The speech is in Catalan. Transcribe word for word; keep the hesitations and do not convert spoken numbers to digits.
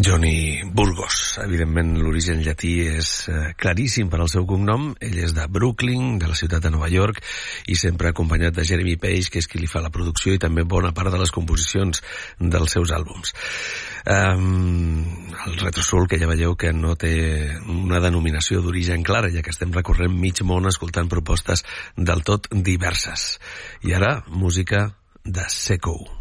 Johnny Burgos. Evidentment, l'origen llatí és eh, claríssim per al seu cognom. Ell és de Brooklyn, de la ciutat de Nova York, i sempre acompanyat de Jeremy Page, que és qui li fa la producció i també bona part de les composicions dels seus àlbums. Um, el retrosoul, que ja veieu que no té una denominació d'origen clara, ja que estem recorrent mig món escoltant propostes del tot diverses. I ara, música de Sekou.